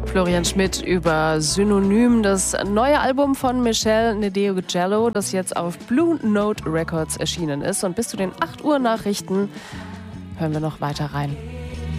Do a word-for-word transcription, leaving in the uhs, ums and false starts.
Florian Schmidt über Synonym, das neue Album von Michelle Ndegeocello, das jetzt auf Blue Note Records erschienen ist. Und bis zu den acht Uhr Nachrichten hören wir noch weiter rein.